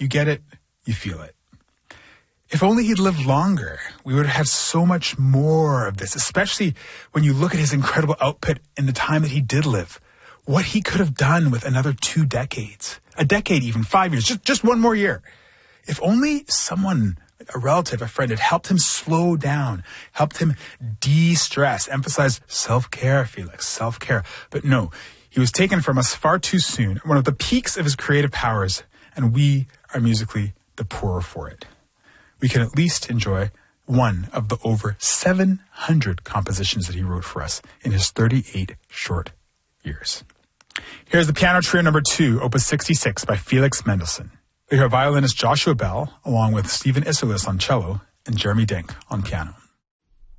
You get it, you feel it. If only he'd lived longer, we would have had so much more of this, especially when you look at his incredible output in the time that he did live. What he could have done with another 2 decades, a decade even, 5 years, just one more year. If only someone, a relative, a friend, had helped him slow down, helped him de-stress, emphasize self-care, Felix, self-care. But no, he was taken from us far too soon, one of the peaks of his creative powers, and we are musically the poorer for it. We can at least enjoy one of the over 700 compositions that he wrote for us in his 38 short years. Here's the piano trio number 2, opus 66 by Felix Mendelssohn. We hear violinist Joshua Bell, along with Stephen Isserlis on cello and Jeremy Denk on piano.